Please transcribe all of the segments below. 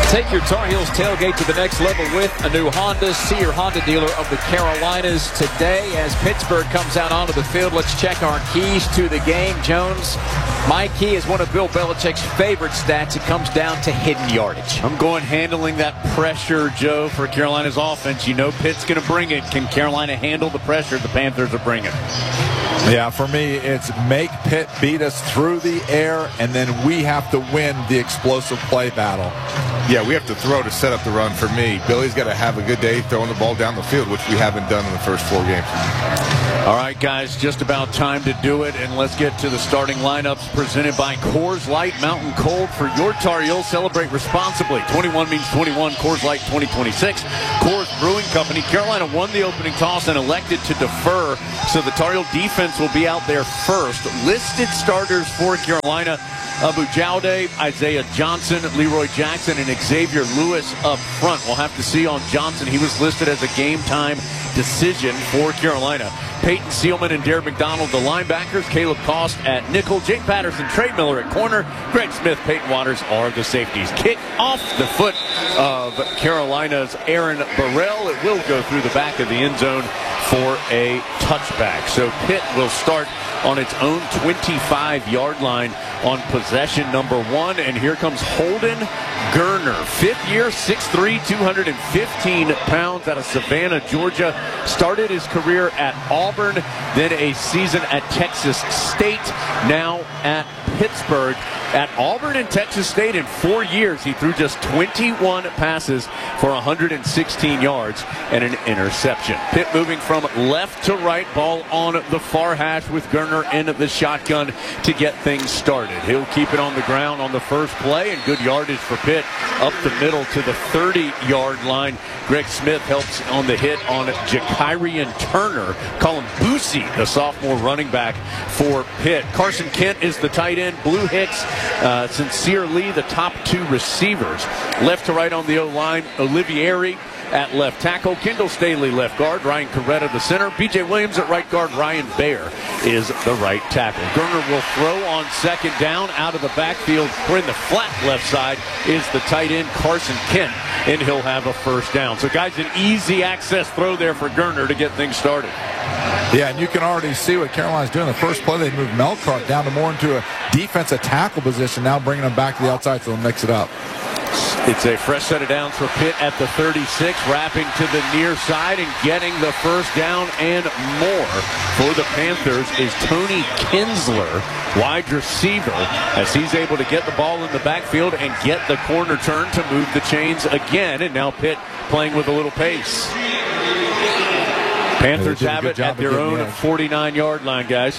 Take your Tar Heels tailgate to the next level with a new Honda. See your Honda dealer of the Carolinas today. As Pittsburgh comes out onto the field, let's check our keys to the game. Jones, my key is one of Bill Belichick's favorite stats. It comes down to hidden yardage. I'm going handling that pressure, Joe, for Carolina's offense. You know Pitt's going to bring it. Can Carolina handle the pressure the Panthers are bringing? Yeah, for me, it's make Pitt beat us through the air, and then we have to win the explosive play battle. Yeah, we have to throw to set up the run for me. Billy's got to have a good day throwing the ball down the field, which we haven't done in the first 4 games. All right, guys, just about time to do it, and let's get to the starting lineups presented by Coors Light Mountain Cold. For your Tar Heels, celebrate responsibly. 21 means 21. Coors Light 2026. Coors Brewing Company. Carolina won the opening toss and elected to defer, so the Tar Heel defense will be out there first. Listed starters for Carolina: Abu Jaude, Isaiah Johnson, Leroy Jackson, and Xavier Lewis up front. We'll have to see on Johnson. He was listed as a game-time decision for Carolina. Peyton Seelman and Darren McDonald, the linebackers. Caleb Cost at nickel. Jake Patterson, Trey Miller at corner. Greg Smith, Peyton Waters are the safeties. Kick off the foot of Carolina's Aaron Burrell. It will go through the back of the end zone for a touchback. So Pitt will start on its own 25-yard line on possession number 1. And here comes Holden Geriner, 5th year, 6'3", 215 pounds, out of Savannah, Georgia. Started his career at Auburn, then a season at Texas State, now at Pittsburgh. At Auburn and Texas State in 4 years, he threw just 21 passes for 116 yards and an interception. Pitt moving from left to right, ball on the far hash with Geriner in the shotgun to get things started. He'll keep it on the ground on the first play, and good yardage for Pitt up the middle to the 30-yard line. Greg Smith helps on the hit on Jakirian Turner. Colin Boosie, the sophomore running back for Pitt. Carson Kent is the tight end. Blue Hicks, Sincere Lee, the top 2 receivers. Left to right on the O-line, Olivieri at left tackle, Kendall Staley left guard, Ryan Coretta the center, B.J. Williams at right guard, Ryan Baer is the right tackle. Geriner will throw on second down out of the backfield, where in the flat left side is the tight end Carson Kent, and he'll have a first down. So guys, an easy access throw there for Geriner to get things started. Yeah, and you can already see what Carolina's doing. The first play, they moved Melcart down to more into a defensive tackle position, now bringing him back to the outside, so they'll mix it up. It's a fresh set of downs for Pitt at the 36, wrapping to the near side and getting the first down and more for the Panthers is Tony Kinsler, wide receiver, as he's able to get the ball in the backfield and get the corner turn to move the chains again. And now Pitt playing with a little pace. Panthers have it at their own 49-yard line, guys.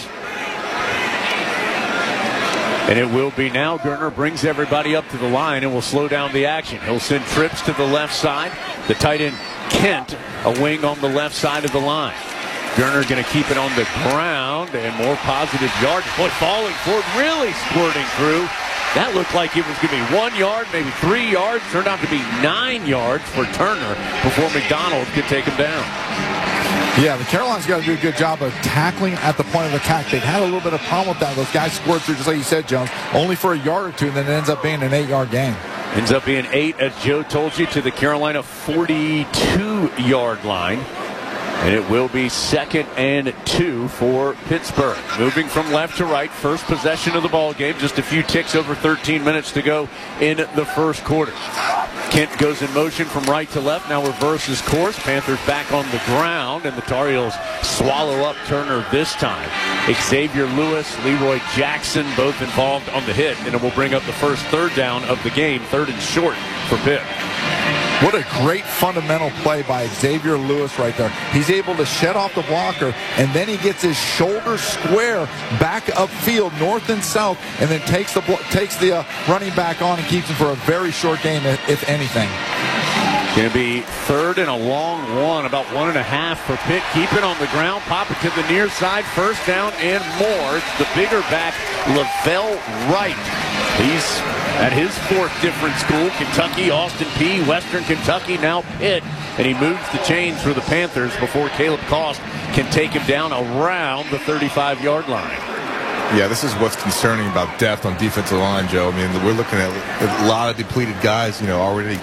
And it will be now. Geriner brings everybody up to the line and will slow down the action. He'll send trips to the left side. The tight end, Kent, a wing on the left side of the line. Geriner going to keep it on the ground and more positive yards. Boy, falling forward, really squirting through. That looked like it was going to be 1 yard, maybe 3 yards. Turned out to be 9 yards for Turner before McDonald could take him down. Yeah, the Carolinas got to do a good job of tackling at the point of attack. They've had a little bit of problem with that. Those guys scored through, just like you said, Jones, only for a yard or two, and then it ends up being an 8-yard gain. Ends up being 8, as Joe told you, to the Carolina 42-yard line. And it will be 2nd and 2 for Pittsburgh. Moving from left to right, first possession of the ball game. Just a few ticks over 13 minutes to go in the first quarter. Kent goes in motion from right to left, now reverses course. Panthers back on the ground, and the Tar Heels swallow up Turner this time. Xavier Lewis, Leroy Jackson, both involved on the hit, and it will bring up the first third down of the game, 3rd and short for Pitt. What a great fundamental play by Xavier Lewis right there. He's able to shed off the blocker, and then he gets his shoulder square back upfield, north and south, and then takes the running back on and keeps him for a very short game, if anything. Going to be 3rd and a long one, about 1.5 for Pitt. Keep it on the ground, pop it to the near side, first down and more. It's the bigger back, Lavelle Wright. He's at his 4th different school, Kentucky, Austin Peay, Western Kentucky, now Pitt. And he moves the chains for the Panthers before Caleb Cost can take him down around the 35-yard line. Yeah, this is what's concerning about depth on defensive line, Joe. I mean, we're looking at a lot of depleted guys, already.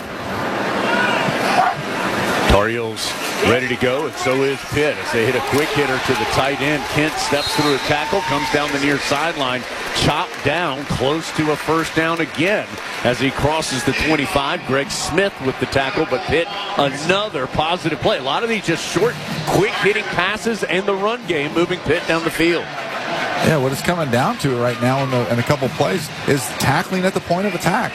Tar Heels ready to go, and so is Pitt as they hit a quick hitter to the tight end. Kent steps through a tackle, comes down the near sideline, chopped down, close to a first down again as he crosses the 25. Greg Smith with the tackle, but Pitt another positive play. A lot of these just short, quick-hitting passes and the run game moving Pitt down the field. Yeah, what it's coming down to right now in a couple plays is tackling at the point of attack.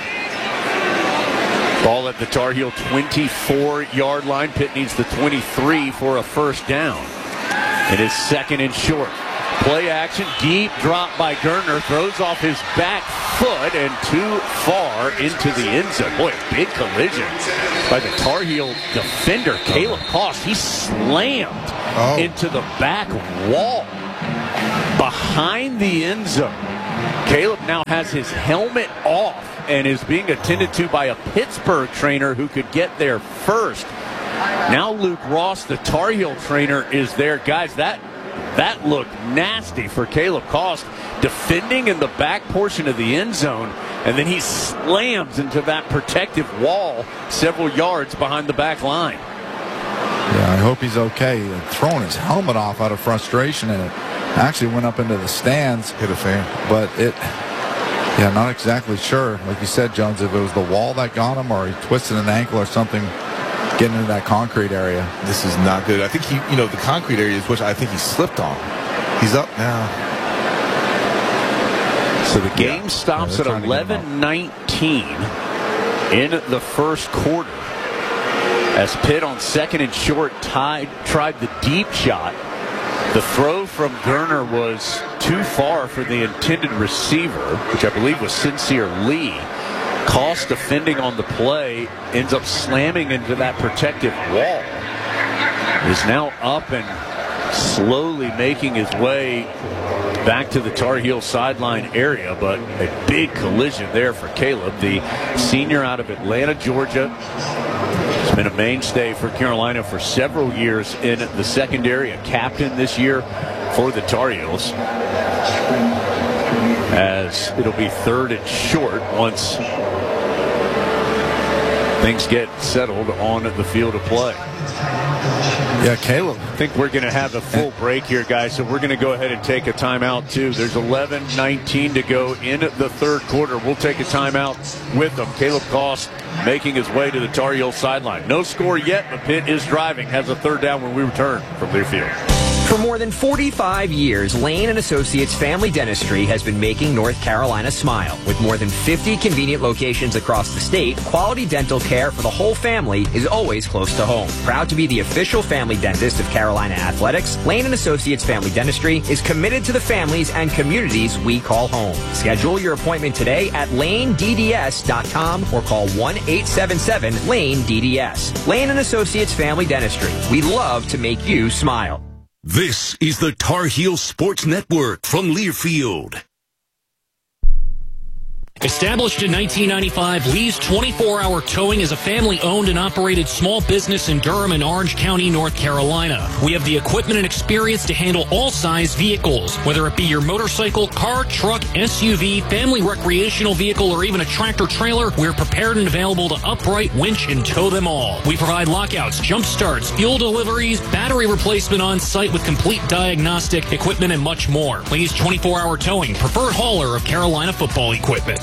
Ball at the Tar Heel 24-yard line. Pitt needs the 23 for a first down. It is second and short. Play action, deep drop by Gerner, throws off his back foot and too far into the end zone. Boy, big collision by the Tar Heel defender, Caleb Cost. He slammed into the back wall behind the end zone. Caleb now has his helmet off and is being attended to by a Pittsburgh trainer who could get there first. Now Luke Ross, the Tar Heel trainer, is there. Guys, that looked nasty for Caleb Cost, defending in the back portion of the end zone, and then he slams into that protective wall several yards behind the back line. Yeah, I hope he's okay. Throwing his helmet off out of frustration, and it actually went up into the stands. Hit a fan. But yeah, not exactly sure. Like you said, Jones, if it was the wall that got him or he twisted an ankle or something getting into that concrete area. This is not good. I think the concrete area is which I think he slipped on. He's up now. So the game stops at 11:19 in the first quarter as Pitt on second and short tried the deep shot. The throw from Gerner was too far for the intended receiver, which I believe was Sincere Lee. Cost defending on the play, ends up slamming into that protective wall. Is now up and slowly making his way back to the Tar Heel sideline area, but a big collision there for Caleb, the senior out of Atlanta, Georgia. He's been a mainstay for Carolina for several years in the secondary, a captain this year for the Tar Heels. As it'll be third and short once things get settled on the field of play. Yeah, Caleb. I think we're going to have a full break here, guys, so we're going to go ahead and take a timeout, too. There's 11:19 to go in the third quarter. We'll take a timeout with them. Caleb Cost making his way to the Tar Heel sideline. No score yet, but Pitt is driving. Has a third down when we return from Learfield. For more than 45 years, Lane & Associates Family Dentistry has been making North Carolina smile. With more than 50 convenient locations across the state, quality dental care for the whole family is always close to home. Proud to be the official family dentist of Carolina Athletics, Lane & Associates Family Dentistry is committed to the families and communities we call home. Schedule your appointment today at lanedds.com or call 1-877-LANE-DDS. Lane & Associates Family Dentistry. We love to make you smile. This is the Tar Heel Sports Network from Learfield. Established in 1995, Lee's 24-Hour Towing is a family-owned and operated small business in Durham and Orange County, North Carolina. We have the equipment and experience to handle all size vehicles. Whether it be your motorcycle, car, truck, SUV, family recreational vehicle, or even a tractor-trailer, we're prepared and available to upright, winch, and tow them all. We provide lockouts, jump starts, fuel deliveries, battery replacement on site with complete diagnostic equipment, and much more. Lee's 24-Hour Towing, preferred hauler of Carolina football equipment.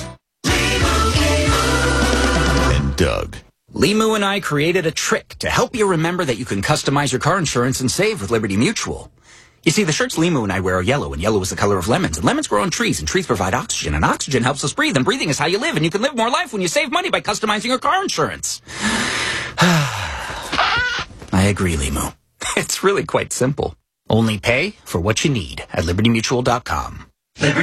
And Doug. Limu and I created a trick to help you remember that you can customize your car insurance and save with Liberty Mutual. You see, the shirts Limu and I wear are yellow, and yellow is the color of lemons. And lemons grow on trees, and trees provide oxygen, and oxygen helps us breathe, and breathing is how you live, and you can live more life when you save money by customizing your car insurance. I agree, Limu. It's really quite simple. Only pay for what you need at LibertyMutual.com.